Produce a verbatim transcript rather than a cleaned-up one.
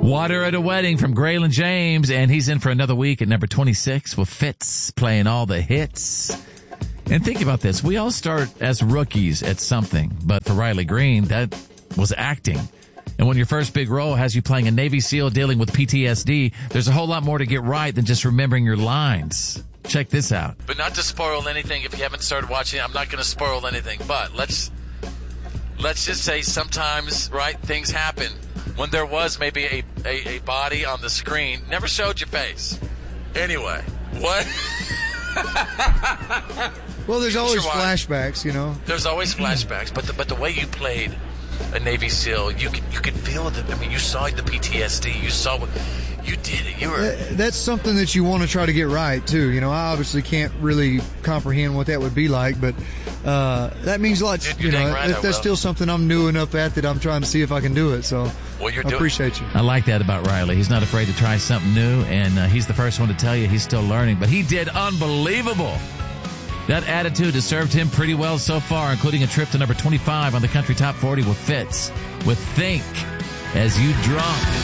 Water at a Wedding from Graylin James, and he's in for another week at number twenty-six with Fitz playing all the hits. And think about this. We all start as rookies at something, but for Riley Green, that was acting. And when your first big role has you playing a Navy SEAL dealing with P T S D, there's a whole lot more to get right than just remembering your lines. Check this out. But not to spoil anything, if you haven't started watching it, I'm not going to spoil anything, but let's let's just say sometimes, right, things happen. When there was maybe a, a, a body on the screen, never showed your face. Anyway, what? Well, there's always flashbacks, you know. There's always flashbacks, but the, but the way you played a Navy SEAL, you could you could feel the. I mean, you saw the P T S D. You saw what you did. It. You were. That's something that you want to try to get right too. You know, I obviously can't really comprehend what that would be like, but uh, that means a lot. You're, you you're know, right, that, that's still something I'm new enough at that I'm trying to see if I can do it. So, well, you're I doing, appreciate you. I like that about Riley. He's not afraid to try something new, and uh, he's the first one to tell you he's still learning. But he did unbelievable. That attitude has served him pretty well so far, including a trip to number twenty-five on the Country Top forty with Fitz, with Think As You Drunk.